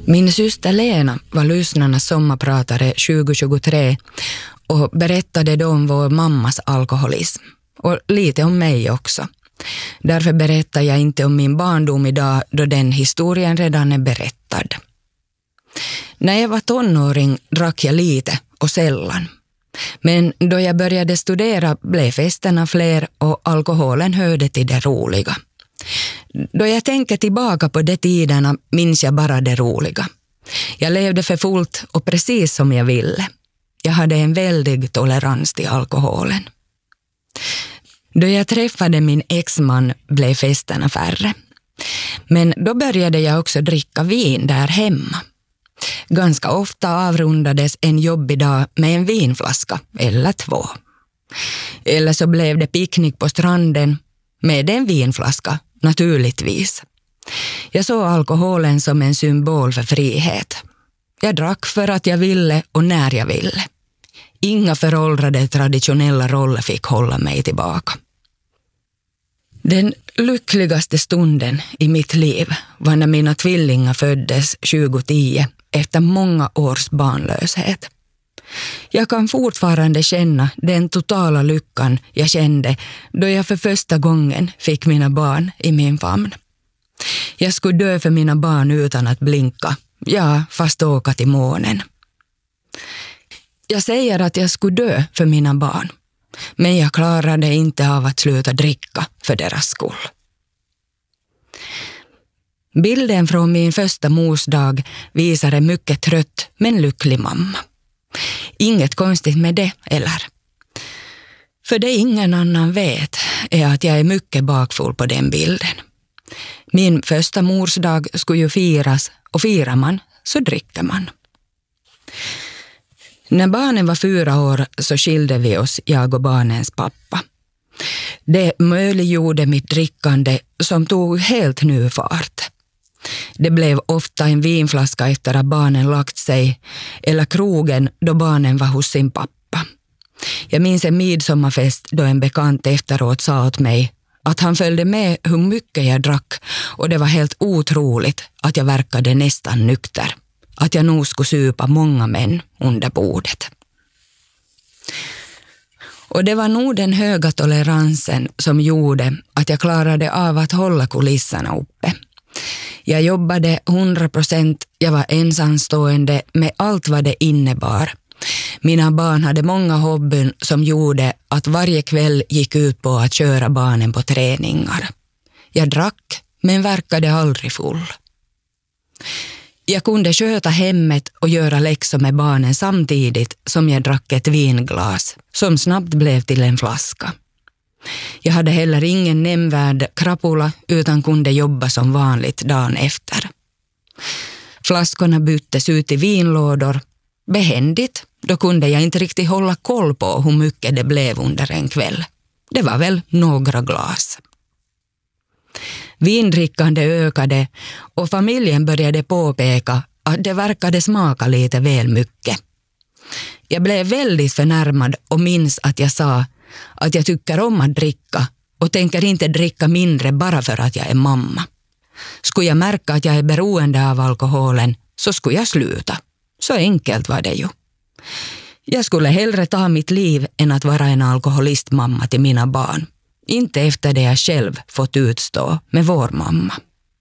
Min syster Lena var lyssnarnas sommarpratare 2023 och berättade då om vår mammas alkoholism. Och lite om mig också. Därför berättar jag inte om min barndom idag då den historien redan är berättad. När jag var tonåring drack jag lite och sällan. Men då jag började studera blev festerna fler och alkoholen hörde till det roliga. Då jag tänker tillbaka på de tiderna minns jag bara det roliga. Jag levde för fullt och precis som jag ville. Jag hade en väldig tolerans till alkoholen. Då jag träffade min exman blev festerna färre. Men då började jag också dricka vin där hemma. Ganska ofta avrundades en jobbig dag med en vinflaska eller 2. Eller så blev det picknick på stranden med en vinflaska, naturligtvis. Jag såg alkoholen som en symbol för frihet. Jag drack för att jag ville och när jag ville. Inga föråldrade traditionella roller fick hålla mig tillbaka. Den lyckligaste stunden i mitt liv var när mina tvillingar föddes 2010 efter många års barnlöshet. Jag kan fortfarande känna den totala lyckan jag kände då jag för första gången fick mina barn i min famn. Jag skulle dö för mina barn utan att blinka, ja, fast åka till månen. Jag säger att jag skulle dö för mina barn, men jag klarade inte av att sluta dricka för deras skull. Bilden från min första morsdag visar en mycket trött men lycklig mamma. Inget konstigt med det, eller? För det ingen annan vet är att jag är mycket bakfull på den bilden. Min första morsdag skulle ju firas och firar man så dricker man. När barnen var 4 år så skilde vi oss, jag och barnens pappa. Det möjliggjorde mitt drickande som tog helt ny fart. Det blev ofta en vinflaska efter att barnen lagt sig eller krogen då barnen var hos sin pappa. Jag minns en midsommarfest då en bekant efteråt sa åt mig att han följde med hur mycket jag drack och det var helt otroligt att jag verkade nästan nykter. Att jag nog skulle supa många män under bordet. Och det var nog den höga toleransen som gjorde att jag klarade av att hålla kulisserna uppe. Jag jobbade 100%, jag var ensamstående med allt vad det innebar. Mina barn hade många hobbyn som gjorde att varje kväll gick ut på att köra barnen på träningar. Jag drack men verkade aldrig full. Jag kunde sköta hemmet och göra läxor med barnen samtidigt som jag drack ett vinglas som snabbt blev till en flaska. Jag hade heller ingen nämnvärd krapula utan kunde jobba som vanligt dagen efter. Flaskorna byttes ut i vinlådor. Behändigt, då kunde jag inte riktigt hålla koll på hur mycket det blev under en kväll. Det var väl några glas. Vindrickande ökade och familjen började påpeka att det verkade smaka lite väl mycket. Jag blev väldigt förnärmad och minns att jag sa att jag tycker om att dricka och tänker inte dricka mindre bara för att jag är mamma. Skulle jag märka att jag är beroende av alkoholen så skulle jag sluta. Så enkelt var det ju. Jag skulle hellre ta mitt liv än att vara en alkoholistmamma till mina barn. Inte efter det jag själv fått utstå med vår mamma.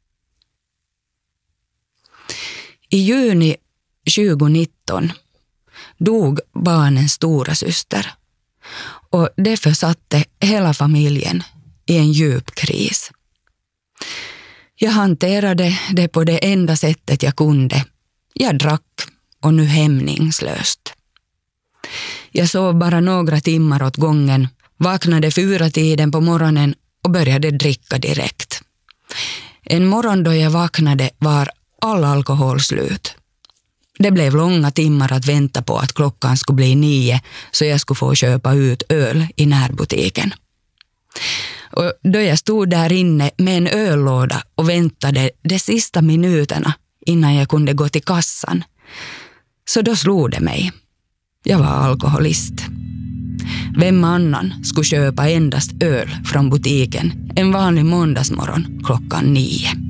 I juni 2019 dog barnens stora syster och det försatte hela familjen i en djup kris. Jag hanterade det på det enda sättet jag kunde. Jag drack och nu hämningslöst. Jag sov bara några timmar åt gången, vaknade 4-tiden på morgonen och började dricka direkt. En morgon då jag vaknade var all alkohol slut. Det blev långa timmar att vänta på att klockan skulle bli 9 så jag skulle få köpa ut öl i närbutiken. Och då jag stod där inne med en öllåda och väntade de sista minuterna innan jag kunde gå till kassan, så då slog det mig. Jag var alkoholist. Vem annan skulle köpa endast öl från butiken en vanlig måndagsmorgon klockan 9?